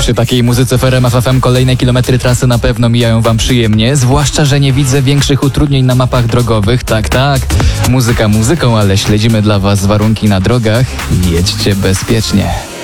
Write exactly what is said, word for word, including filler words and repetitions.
Przy takiej muzyce w R M F F M kolejne kilometry trasy na pewno mijają wam przyjemnie, zwłaszcza, że nie widzę większych utrudnień na mapach drogowych. Tak, tak, muzyka muzyką, ale śledzimy dla was warunki na drogach. Jedźcie bezpiecznie.